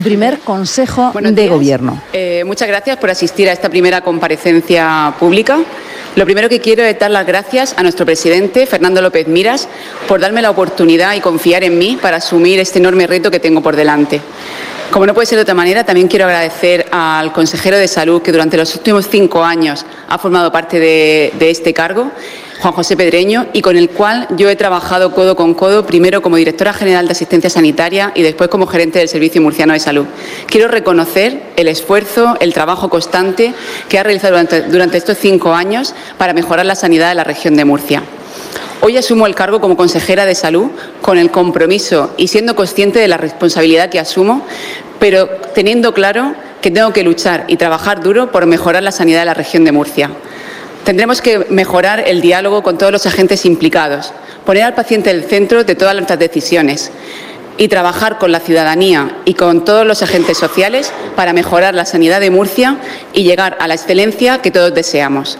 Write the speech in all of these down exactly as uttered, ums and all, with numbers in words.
Primer Consejo Buenos de días. Gobierno. Eh, muchas gracias por asistir a esta primera comparecencia pública. Lo primero que quiero es dar las gracias a nuestro presidente, Fernando López Miras, por darme la oportunidad y confiar en mí para asumir este enorme reto que tengo por delante. Como no puede ser de otra manera, también quiero agradecer al consejero de Salud, que durante los últimos cinco años ha formado parte de, de este cargo, Juan José Pedreño, y con el cual yo he trabajado codo con codo, primero como directora general de Asistencia Sanitaria y después como gerente del Servicio Murciano de Salud. Quiero reconocer el esfuerzo, el trabajo constante que ha realizado durante, durante estos cinco años para mejorar la sanidad de la región de Murcia. Hoy asumo el cargo como consejera de Salud con el compromiso y siendo consciente de la responsabilidad que asumo, pero teniendo claro que tengo que luchar y trabajar duro por mejorar la sanidad de la región de Murcia. Tendremos que mejorar el diálogo con todos los agentes implicados, poner al paciente en el centro de todas nuestras decisiones y trabajar con la ciudadanía y con todos los agentes sociales para mejorar la sanidad de Murcia y llegar a la excelencia que todos deseamos.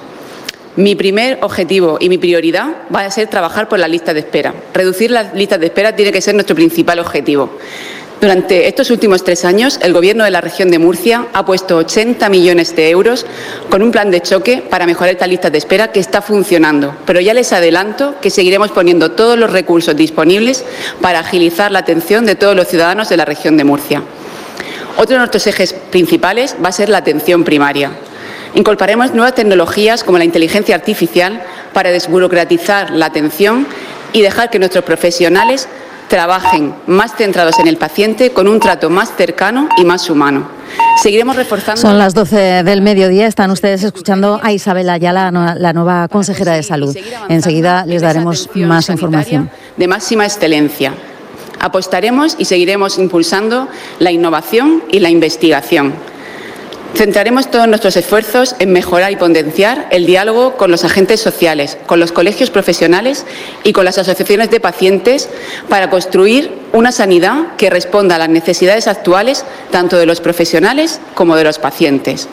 Mi primer objetivo y mi prioridad va a ser trabajar por las listas de espera. Reducir las listas de espera tiene que ser nuestro principal objetivo. Durante estos últimos tres años, el Gobierno de la región de Murcia ha puesto ochenta millones de euros con un plan de choque para mejorar estas listas de espera que está funcionando. Pero ya les adelanto que seguiremos poniendo todos los recursos disponibles para agilizar la atención de todos los ciudadanos de la región de Murcia. Otro de nuestros ejes principales va a ser la atención primaria. Incorporaremos nuevas tecnologías como la inteligencia artificial para desburocratizar la atención y dejar que nuestros profesionales trabajen más centrados en el paciente con un trato más cercano y más humano. Seguiremos reforzando... Son las doce del mediodía, están ustedes escuchando a Isabel Ayala, la nueva consejera de Salud. Enseguida les daremos más información. De máxima excelencia. Apostaremos y seguiremos impulsando la innovación y la investigación. Centraremos todos nuestros esfuerzos en mejorar y potenciar el diálogo con los agentes sociales, con los colegios profesionales y con las asociaciones de pacientes para construir una sanidad que responda a las necesidades actuales tanto de los profesionales como de los pacientes.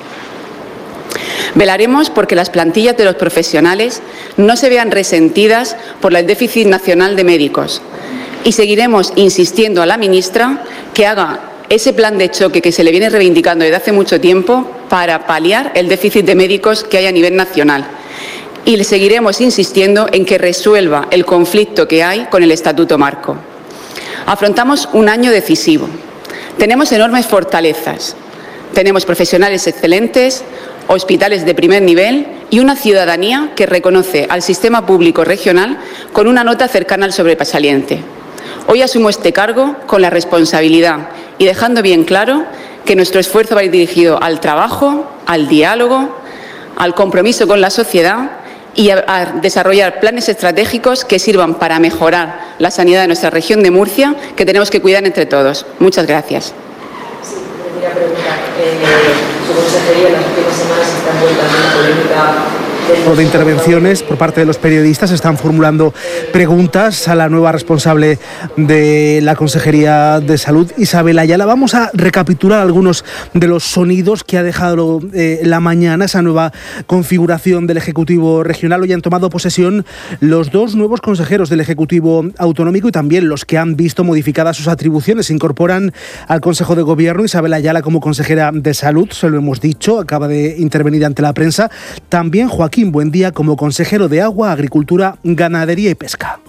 Velaremos porque las plantillas de los profesionales no se vean resentidas por el déficit nacional de médicos y seguiremos insistiendo a la ministra que haga ese plan de choque que se le viene reivindicando desde hace mucho tiempo para paliar el déficit de médicos que hay a nivel nacional. Y le seguiremos insistiendo en que resuelva el conflicto que hay con el Estatuto Marco. Afrontamos un año decisivo. Tenemos enormes fortalezas. Tenemos profesionales excelentes, hospitales de primer nivel y una ciudadanía que reconoce al sistema público regional con una nota cercana al sobresaliente. Hoy asumo este cargo con la responsabilidad y dejando bien claro que nuestro esfuerzo va a ir dirigido al trabajo, al diálogo, al compromiso con la sociedad y a, a desarrollar planes estratégicos que sirvan para mejorar la sanidad de nuestra región de Murcia, que tenemos que cuidar entre todos. Muchas gracias. Sí, me quería preguntar, eh, su consejería en las últimas semanas está envuelta en una polémica de intervenciones por parte de los periodistas. Están formulando preguntas a la nueva responsable de la Consejería de Salud, Isabel Ayala. Vamos a recapitular algunos de los sonidos que ha dejado eh, la mañana esa nueva configuración del Ejecutivo Regional. Hoy han tomado posesión los dos nuevos consejeros del Ejecutivo Autonómico y también los que han visto modificadas sus atribuciones. Se incorporan al Consejo de Gobierno Isabel Ayala como consejera de Salud, se lo hemos dicho, acaba de intervenir ante la prensa. También Joaquín Buendía como consejero de Agua, Agricultura, Ganadería y Pesca.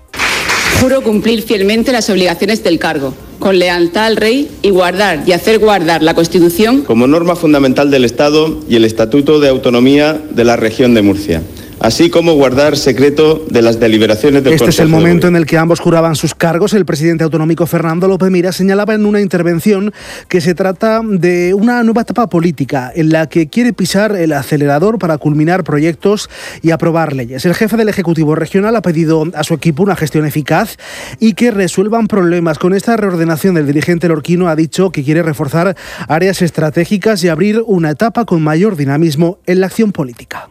Juro cumplir fielmente las obligaciones del cargo, con lealtad al Rey y guardar y hacer guardar la Constitución como norma fundamental del Estado y el Estatuto de Autonomía de la Región de Murcia, así como guardar secreto de las deliberaciones del Este Consejo. Este es el momento en el que ambos juraban sus cargos. El presidente autonómico Fernando López Miras señalaba en una intervención que se trata de una nueva etapa política en la que quiere pisar el acelerador para culminar proyectos y aprobar leyes. El jefe del Ejecutivo Regional ha pedido a su equipo una gestión eficaz y que resuelvan problemas. Con esta reordenación, el dirigente lorquino ha dicho que quiere reforzar áreas estratégicas y abrir una etapa con mayor dinamismo en la acción política.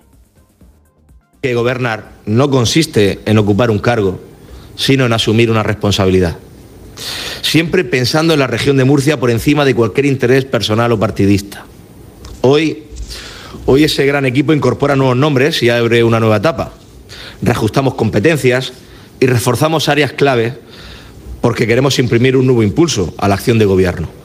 Que gobernar no consiste en ocupar un cargo, sino en asumir una responsabilidad. Siempre pensando en la región de Murcia por encima de cualquier interés personal o partidista. Hoy, hoy ese gran equipo incorpora nuevos nombres y abre una nueva etapa. Reajustamos competencias y reforzamos áreas clave porque queremos imprimir un nuevo impulso a la acción de gobierno.